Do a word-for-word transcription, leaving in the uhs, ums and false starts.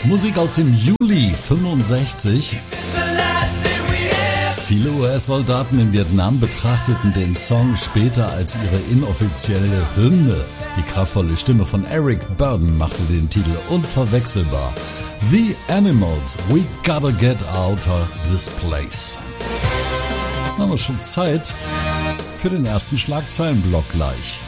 Musik aus dem Juli fünfundsechzig. Viele U S-Soldaten in Vietnam betrachteten den Song später als ihre inoffizielle Hymne. Die kraftvolle Stimme von Eric Burdon machte den Titel unverwechselbar. The Animals, We Gotta Get Out of This Place. Dann haben wir schon Zeit für den ersten Schlagzeilenblock gleich.